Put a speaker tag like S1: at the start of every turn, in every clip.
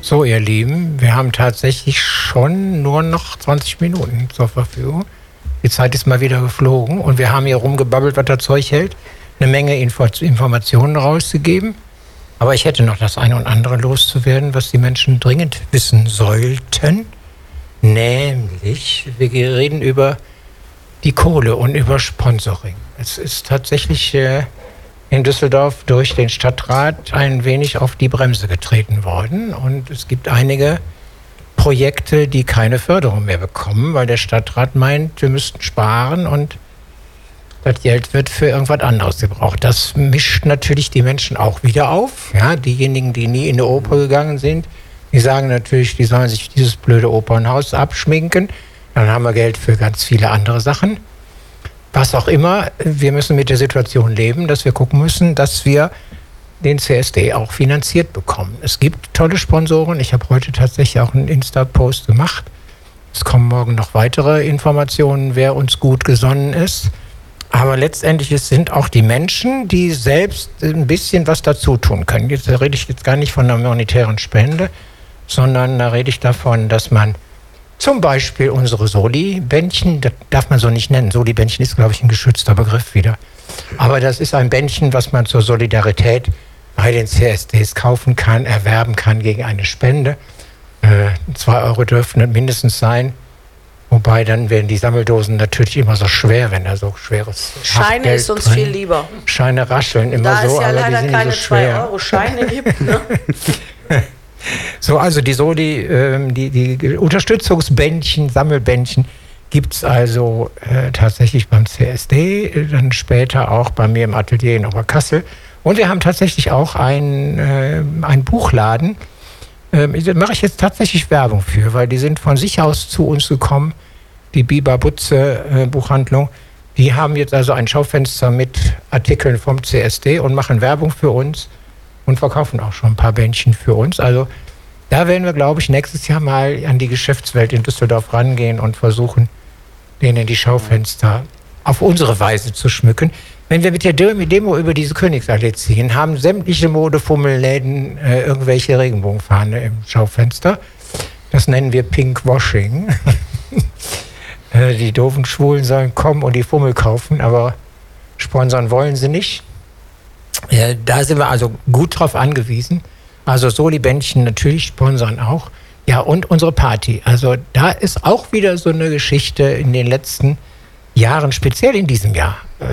S1: So, ihr Lieben, wir haben tatsächlich schon nur noch 20 Minuten zur Verfügung. Die Zeit ist mal wieder geflogen und wir haben hier rumgebabbelt, was das Zeug hält. Eine Menge Informationen rausgegeben. Aber ich hätte noch das eine und andere loszuwerden, was die Menschen dringend wissen sollten. Nämlich, wir reden über die Kohle und über Sponsoring. Es ist tatsächlich in Düsseldorf durch den Stadtrat ein wenig auf die Bremse getreten worden. Und es gibt einige Projekte, die keine Förderung mehr bekommen, weil der Stadtrat meint, wir müssten sparen und das Geld wird für irgendwas anderes gebraucht. Das mischt natürlich die Menschen auch wieder auf. Ja, diejenigen, die nie in die Oper gegangen sind, die sagen natürlich, die sollen sich dieses blöde Opernhaus abschminken. Dann haben wir Geld für ganz viele andere Sachen. Was auch immer, wir müssen mit der Situation leben, dass wir gucken müssen, dass wir den CSD auch finanziert bekommen. Es gibt tolle Sponsoren. Ich habe heute tatsächlich auch einen Insta-Post gemacht. Es kommen morgen noch weitere Informationen, wer uns gut gesonnen ist. Aber letztendlich sind auch die Menschen, die selbst ein bisschen was dazu tun können. Jetzt rede ich jetzt gar nicht von einer monetären Spende, sondern da rede ich davon, dass man zum Beispiel unsere Soli-Bändchen, das darf man so nicht nennen. Soli-Bändchen ist, glaube ich, ein geschützter Begriff wieder. Aber das ist ein Bändchen, was man zur Solidarität bei den CSDs kaufen kann, erwerben kann gegen eine Spende. 2 Euro dürfen es mindestens sein. Wobei dann werden die Sammeldosen natürlich immer so schwer, wenn da so schweres
S2: Scheine
S1: Haftgeld
S2: ist uns
S1: drin.
S2: viel lieber.
S1: Scheine rascheln immer
S2: da
S1: so,
S2: es ja
S1: aber die
S2: leider
S1: sind
S2: keine
S1: nicht so schwer.
S2: 2-Euro-Scheine gibt. Ne?
S1: So, also die Soli, die Unterstützungsbändchen, Sammelbändchen gibt es also tatsächlich beim CSD, dann später auch bei mir im Atelier in Oberkassel. Und wir haben tatsächlich auch einen Buchladen. Da mache ich jetzt tatsächlich Werbung für, weil die sind von sich aus zu uns gekommen, die Biber Butze Buchhandlung. Die haben jetzt also ein Schaufenster mit Artikeln vom CSD und machen Werbung für uns und verkaufen auch schon ein paar Bändchen für uns. Also da werden wir, glaube ich, nächstes Jahr mal an die Geschäftswelt in Düsseldorf rangehen und versuchen, denen die Schaufenster auf unsere Weise zu schmücken. Wenn wir mit der Demo über diese Königsallee ziehen, haben sämtliche Modefummelläden irgendwelche Regenbogenfahne im Schaufenster. Das nennen wir Pinkwashing. Die doofen Schwulen sollen kommen und die Fummel kaufen, aber sponsern wollen sie nicht. Da sind wir also gut drauf angewiesen. Also Soli-Bändchen natürlich sponsern auch. Ja, und unsere Party. Also da ist auch wieder so eine Geschichte in den letzten Jahren, speziell in diesem Jahr,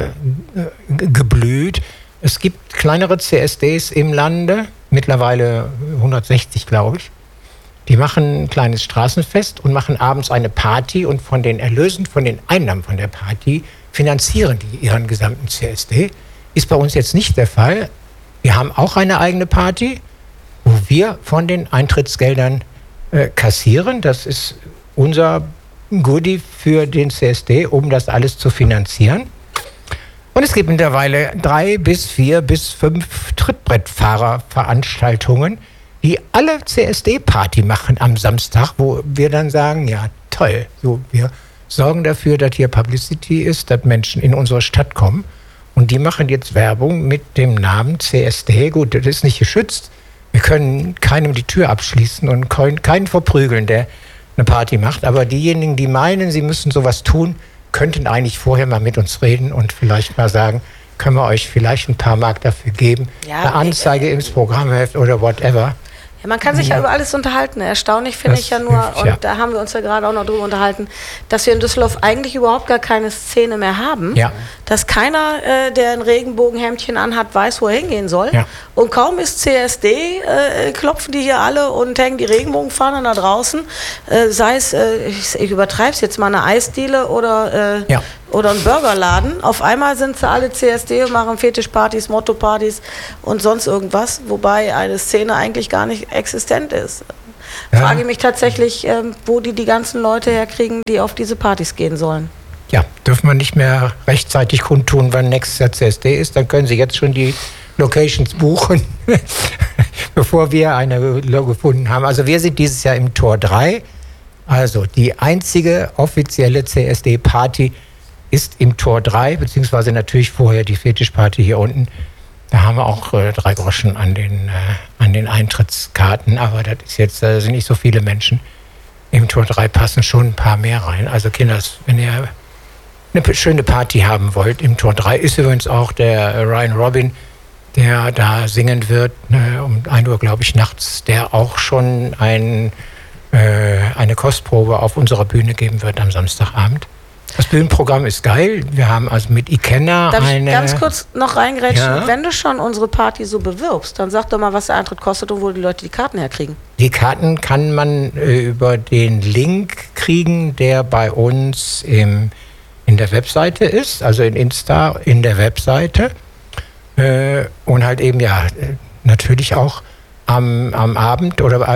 S1: geblüht. Es gibt kleinere CSDs im Lande, mittlerweile 160, glaube ich. Die machen ein kleines Straßenfest und machen abends eine Party und von den Erlösen, von den Einnahmen von der Party finanzieren die ihren gesamten CSD. Ist bei uns jetzt nicht der Fall. Wir haben auch eine eigene Party, wo wir von den Eintrittsgeldern kassieren. Das ist unser Goodie für den CSD, um das alles zu finanzieren. Und es gibt mittlerweile 3 bis 4 bis 5 Trittbrettfahrerveranstaltungen, die alle CSD-Party machen am Samstag, wo wir dann sagen, ja toll, so, wir sorgen dafür, dass hier Publicity ist, dass Menschen in unsere Stadt kommen. Und die machen jetzt Werbung mit dem Namen CSD. Gut, das ist nicht geschützt. Wir können keinem die Tür abschließen und keinen verprügeln, der eine Party macht. Aber diejenigen, die meinen, sie müssen sowas tun, könnten eigentlich vorher mal mit uns reden und vielleicht mal sagen, können wir euch vielleicht ein paar Mark dafür geben, ja, eine Anzeige ins Programmheft oder whatever.
S2: Ja, man kann sich ja über alles unterhalten. Erstaunlich finde ich ja nur, und da haben wir uns ja gerade auch noch drüber unterhalten, dass wir in Düsseldorf eigentlich überhaupt gar keine Szene mehr haben. Ja. Dass keiner, der ein Regenbogenhemdchen anhat, weiß, wo er hingehen soll. Ja. Und kaum ist CSD, klopfen die hier alle und hängen die Regenbogenfahnen da draußen. Sei es, ich übertreibe es jetzt mal, eine Eisdiele oder ein Burgerladen. Auf einmal sind sie alle CSD und machen Fetischpartys, Motto-Partys und sonst irgendwas, wobei eine Szene eigentlich gar nicht existent ist. Ja. Frage ich mich tatsächlich, wo die ganzen Leute herkriegen, die auf diese Partys gehen sollen.
S1: Ja, dürfen wir nicht mehr rechtzeitig kundtun, wann nächstes Jahr CSD ist, dann können Sie jetzt schon die Locations buchen, bevor wir eine gefunden haben. Also wir sind dieses Jahr im Tor 3, also die einzige offizielle CSD-Party ist im Tor 3, beziehungsweise natürlich vorher die Fetischparty hier unten. Da haben wir auch 3 Groschen an den Eintrittskarten, aber das ist jetzt, da sind nicht so viele Menschen. Im Tor 3 passen schon ein paar mehr rein. Also Kinders, wenn ihr eine schöne Party haben wollt, im Tor 3 ist übrigens auch der Ryan Robin, der da singen wird, um 1 Uhr, glaube ich, nachts, der auch schon eine Kostprobe auf unserer Bühne geben wird am Samstagabend. Das Bühnenprogramm ist geil. Wir haben also mit Ikenna
S2: Darf ich ganz kurz noch reingrätschen? Ja? Wenn du schon unsere Party so bewirbst, dann sag doch mal, was der Eintritt kostet und wo die Leute die Karten herkriegen.
S1: Die Karten kann man über den Link kriegen, der bei uns in der Webseite ist, also in Insta in der Webseite. Und halt eben, ja, natürlich auch am Abend oder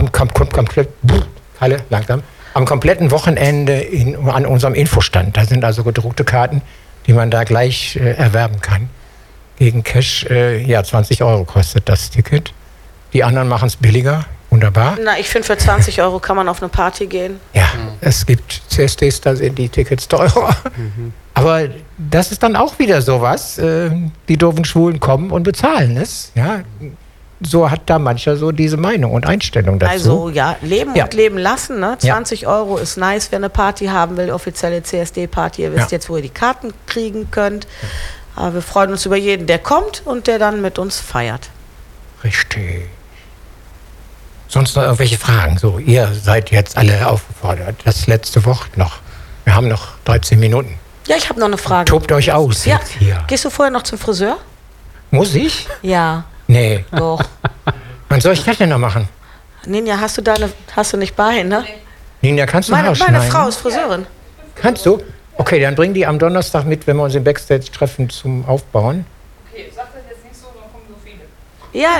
S1: am kompletten Wochenende an unserem Infostand. Da sind also gedruckte Karten, die man da gleich erwerben kann. Gegen Cash, 20 € kostet das Ticket. Die anderen machen es billiger. Wunderbar.
S2: Na, ich finde, für 20 € kann man auf eine Party gehen.
S1: Ja, es gibt CSDs, da sind die Tickets teurer. Aber das ist dann auch wieder sowas. Die doofen Schwulen kommen und bezahlen es. Ja. So hat da mancher so diese Meinung und Einstellung dazu.
S2: Also ja, leben und leben lassen. Ne? 20 € ist nice, wer eine Party haben will, offizielle CSD-Party. Ihr wisst jetzt, wo ihr die Karten kriegen könnt. Aber wir freuen uns über jeden, der kommt und der dann mit uns feiert.
S1: Richtig. Sonst noch irgendwelche Fragen? So, ihr seid jetzt alle aufgefordert. Das letzte Wort noch. Wir haben noch 13 Minuten.
S2: Ja, ich habe noch eine Frage.
S1: Tobt euch aus jetzt hier.
S2: Gehst du vorher noch zum Friseur?
S1: Muss ich?
S2: Ja.
S1: Nee.
S2: Doch.
S1: Wann soll ich das denn noch machen?
S2: Ninja, hast du nicht bei, ne?
S1: Ninja, kannst du
S2: Meine Frau ist Friseurin.
S1: Kannst du? Okay, dann bring die am Donnerstag mit, wenn wir uns im Backstage treffen zum Aufbauen.
S3: Okay, sag das jetzt nicht so, dann kommen so viele.
S2: Ja,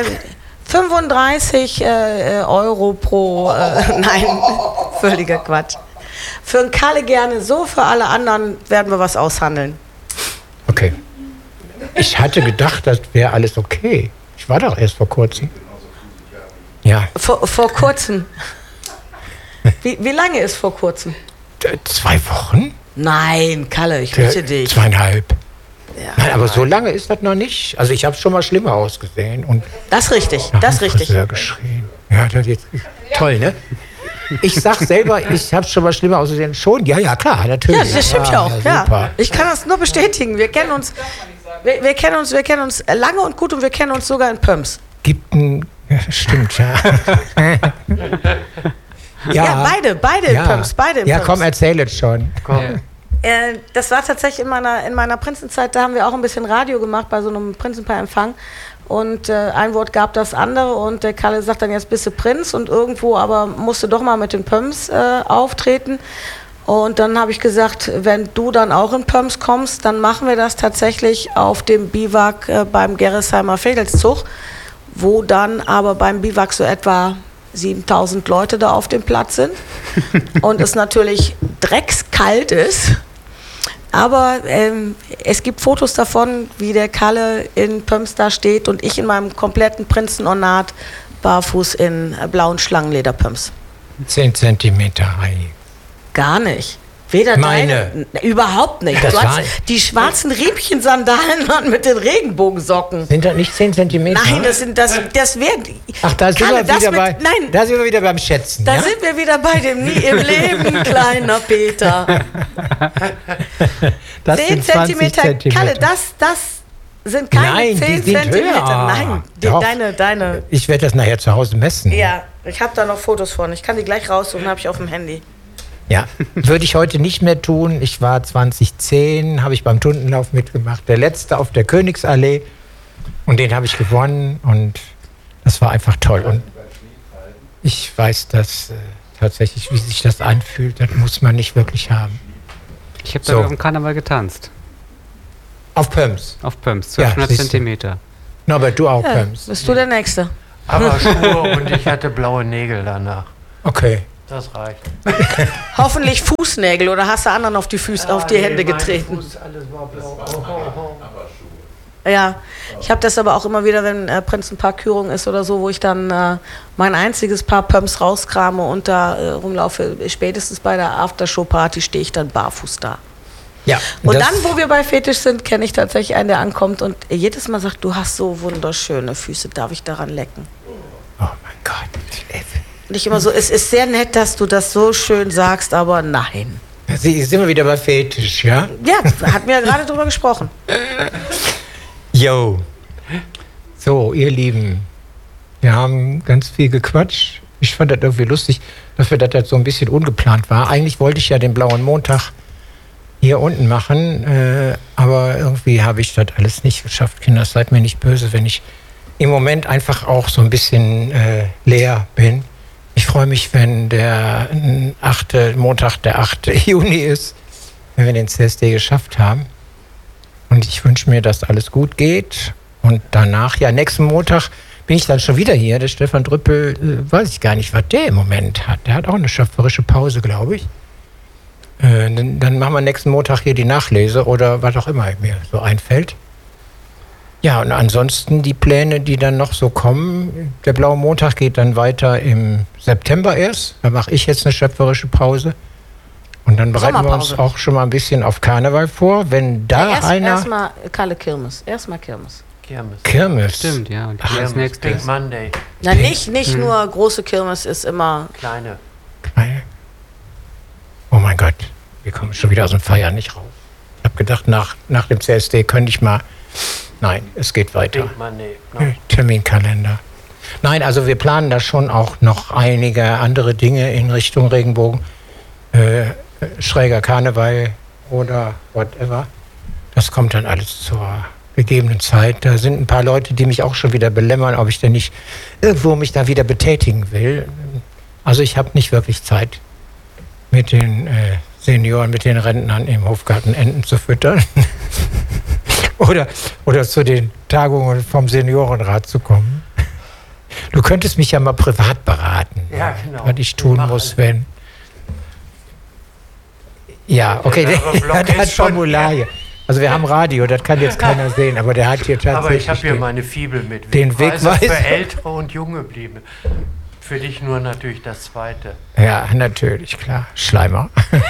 S2: 35 € pro, nein, völliger Quatsch. Für einen Kalle gerne so, für alle anderen werden wir was aushandeln.
S1: Okay. Ich hatte gedacht, das wäre alles okay. Ich war doch erst vor kurzem. Ja.
S2: Vor kurzem? Wie lange ist vor kurzem?
S1: 2 Wochen?
S2: Nein, Kalle, ich bitte dich.
S1: 2,5.
S2: Ja,
S1: nein, aber so lange ist das noch nicht. Also ich habe schon mal schlimmer ausgesehen. Und
S2: das ist richtig, das ist richtig.
S1: Geschrien. Ja, das jetzt toll, ne? Ich sag selber, ich habe schon mal schlimmer ausgesehen. Schon? Ja, klar, natürlich.
S2: Ja, das stimmt ja auch. Ja. Ich kann das nur bestätigen. Wir kennen uns lange und gut und wir kennen uns sogar in Pumps.
S1: Stimmt, ja.
S2: Ja, beide in Pumps, beide in
S1: Ja,
S2: Pumps.
S1: komm, erzähl es schon. Komm.
S2: Das war tatsächlich in meiner Prinzenzeit, da haben wir auch ein bisschen Radio gemacht bei so einem Prinzenpaar-Empfang. Und ein Wort gab das andere und der Kalle sagt dann, jetzt bist du Prinz und irgendwo aber musst du doch mal mit den Pumps auftreten. Und dann habe ich gesagt, wenn du dann auch in Pumps kommst, dann machen wir das tatsächlich auf dem Biwak beim Gerresheimer Vedelszug, wo dann aber beim Biwak so etwa 7000 Leute da auf dem Platz sind und es natürlich dreckskalt ist. Aber es gibt Fotos davon, wie der Kalle in Pumps da steht und ich in meinem kompletten Prinzenornat barfuß in blauen Schlangenlederpumps.
S1: 10 Zentimeter high.
S2: Gar nicht. Weder
S1: meine.
S2: Überhaupt nicht. Du hast die schwarzen Riebchensandalen an mit den Regenbogensocken.
S1: Sind das nicht 10 Zentimeter?
S2: Nein, das wäre...
S1: Ach, da sind wir wieder beim Schätzen.
S2: Da sind wir wieder bei dem Nie im Leben, kleiner Peter.
S1: Das
S2: 10 Zentimeter. Kalle, das sind keine 10 Zentimeter. Nein, deine...
S1: Ich werde das nachher zu Hause messen.
S2: Ja, ich habe da noch Fotos von. Ich kann die gleich raussuchen, habe ich auf dem Handy.
S1: Ja, würde ich heute nicht mehr tun. Ich war 2010, habe ich beim Tundenlauf mitgemacht. Der letzte auf der Königsallee. Und den habe ich gewonnen. Und das war einfach toll. Und ich weiß, dass tatsächlich, wie sich das anfühlt, das muss man nicht wirklich haben.
S4: Ich habe da im Karneval getanzt.
S1: Auf Pumps?
S4: Auf Pumps, 1200 Zentimeter.
S1: Norbert, du auch Pumps?
S2: Bist du der Nächste?
S5: Aber Schuhe und ich hatte blaue Nägel danach.
S1: Okay.
S5: Das reicht.
S2: Hoffentlich Fußnägel oder hast du anderen auf die Füße, auf die Hände getreten?
S5: Fuß, alles war blau.
S2: Ja, ich habe das aber auch immer wieder, wenn Prinzenpaar-Kürung ist oder so, wo ich dann mein einziges Paar Pumps rauskrame und da rumlaufe. Spätestens bei der Aftershow-Party stehe ich dann barfuß da. Ja. Und dann, wo wir bei Fetisch sind, kenne ich tatsächlich einen, der ankommt und jedes Mal sagt, du hast so wunderschöne Füße, darf ich daran lecken?
S1: Oh mein Gott.
S2: Und ich immer so, es ist sehr nett, dass du das so schön sagst, aber nein.
S1: Sie sind wir wieder bei Fetisch, ja?
S2: Ja, hatten wir ja gerade drüber gesprochen.
S1: Jo. So, ihr Lieben, wir haben ganz viel gequatscht. Ich fand das irgendwie lustig, dafür, dass das so ein bisschen ungeplant war. Eigentlich wollte ich ja den blauen Montag hier unten machen, aber irgendwie habe ich das alles nicht geschafft. Kinder, seid mir nicht böse, wenn ich im Moment einfach auch so ein bisschen leer bin. Ich freue mich, wenn der Montag, der 8. Juni ist, wenn wir den CSD geschafft haben. Und ich wünsche mir, dass alles gut geht. Und danach, ja, nächsten Montag bin ich dann schon wieder hier. Der Stefan Drüppel, weiß ich gar nicht, was der im Moment hat. Der hat auch eine schöpferische Pause, glaube ich. Dann machen wir nächsten Montag hier die Nachlese oder was auch immer mir so einfällt. Ja, und ansonsten die Pläne, die dann noch so kommen. Der blaue Montag geht dann weiter im September erst. Da mache ich jetzt eine schöpferische Pause. Und dann bereiten wir uns auch schon mal ein bisschen auf Karneval vor. Wenn da
S2: Erstmal Kalle Kirmes. Erstmal Kirmes.
S1: Kirmes.
S4: Stimmt, ja. Und
S5: Kirmes, Big Monday.
S2: Na, nicht nur große Kirmes, ist immer...
S5: Kleine.
S1: Oh mein Gott, wir kommen schon wieder aus dem Feiern nicht raus. Ich habe gedacht, nach dem CSD könnte ich mal... Nein, es geht weiter.
S5: Big Monday. No.
S1: Terminkalender. Nein, also wir planen da schon auch noch einige andere Dinge in Richtung Regenbogen. Schräger Karneval oder whatever. Das kommt dann alles zur gegebenen Zeit. Da sind ein paar Leute, die mich auch schon wieder belämmern, ob ich denn nicht irgendwo mich da wieder betätigen will. Also ich habe nicht wirklich Zeit, mit den Senioren, mit den Rentnern im Hofgarten Enten zu füttern. oder zu den Tagungen vom Seniorenrat zu kommen. Du könntest mich ja mal privat beraten,
S5: ja, genau.
S1: was ich tun muss, wenn... Ja, okay, der hat Formular. Also wir haben Radio, das kann jetzt keiner sehen, aber der hat hier tatsächlich...
S5: Aber ich habe hier meine Fibel mit.
S1: Den Wegweiser
S5: für Ältere und Junge blieben. Für dich nur natürlich das Zweite.
S1: Ja, natürlich, klar. Schleimer.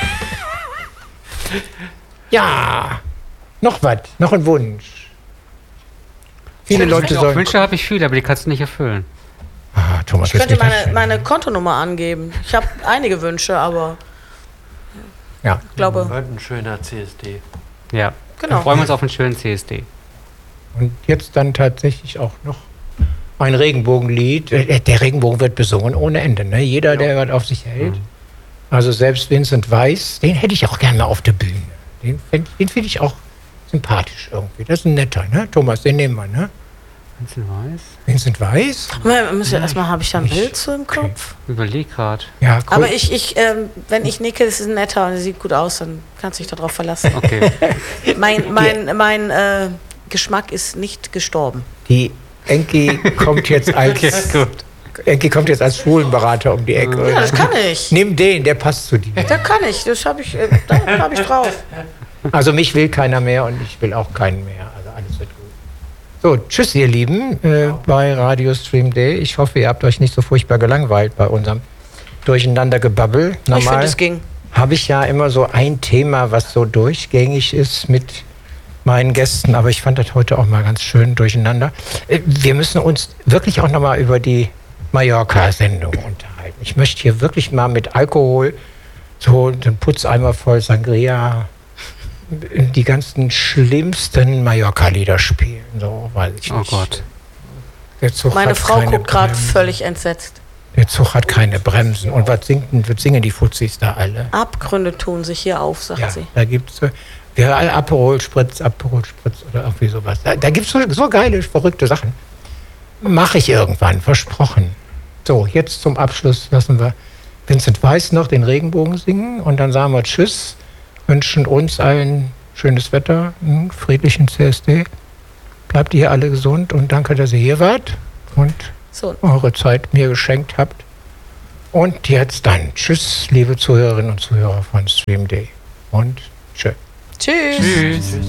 S1: Ja, noch was, noch ein Wunsch. Viele Leute sollen...
S4: Wünsche habe ich viele, aber die kannst du nicht erfüllen.
S1: Ah, Thomas,
S2: ich könnte meine Kontonummer angeben. Ich habe einige Wünsche, aber...
S1: Ja.
S2: Ich glaube...
S5: Wird ein schöner CSD.
S4: Ja,
S2: genau.
S4: Wir freuen uns auf einen schönen CSD.
S1: Und jetzt dann tatsächlich auch noch ein Regenbogenlied. Der Regenbogen wird besungen ohne Ende. Ne? Jeder, der was auf sich hält. Also selbst Vincent Weiss, den hätte ich auch gerne mal auf der Bühne. Den finde ich auch sympathisch irgendwie. Das ist ein netter, ne? Thomas, den nehmen wir, ne? Vincent Weiss?
S2: Erstmal habe ich da ein Bild zu im Kopf.
S4: Okay. Überleg gerade.
S1: Ja, cool.
S2: Aber wenn ich nicke, das ist ein netter und er sieht gut aus, dann kannst du dich darauf verlassen.
S4: Okay.
S2: Mein Geschmack ist nicht gestorben.
S1: Die Enki kommt jetzt als Schwulenberater um die Ecke.
S2: Ja, das kann ich.
S1: Nimm den, der passt zu dir.
S2: Da kann ich, da hab ich drauf.
S1: Also mich will keiner mehr und ich will auch keinen mehr. Also alles wird gut. So, tschüss ihr Lieben bei Radio Stream Day. Ich hoffe, ihr habt euch nicht so furchtbar gelangweilt bei unserem Durcheinandergebabbel.
S2: Ich finde, es ging.
S1: Habe ich ja immer so ein Thema, was so durchgängig ist mit meinen Gästen, aber ich fand das heute auch mal ganz schön durcheinander. Wir müssen uns wirklich auch nochmal über die Mallorca-Sendung unterhalten. Ich möchte hier wirklich mal mit Alkohol so den Putzeimer voll Sangria die ganzen schlimmsten Mallorca-Lieder spielen. So, weiß ich nicht.
S4: Oh Gott.
S1: Der Zug
S2: Meine
S1: hat
S2: Frau
S1: keine
S2: guckt gerade
S1: Bremsen.
S2: völlig entsetzt.
S1: Der Zug hat keine Bremsen. Und was singen die Fuzis da alle?
S2: Abgründe tun sich hier auf, sagt sie.
S1: Da gibt es Aperol Spritz oder irgendwie sowas. Da gibt es so geile, verrückte Sachen. Mache ich irgendwann, versprochen. So, jetzt zum Abschluss lassen wir Vincent Weiss noch den Regenbogen singen und dann sagen wir Tschüss, wünschen uns allen schönes Wetter, einen friedlichen CSD. Bleibt ihr alle gesund und danke, dass ihr hier wart und eure Zeit mir geschenkt habt. Und jetzt dann Tschüss, liebe Zuhörerinnen und Zuhörer von Stream Day und tschüss.
S2: Tschüss.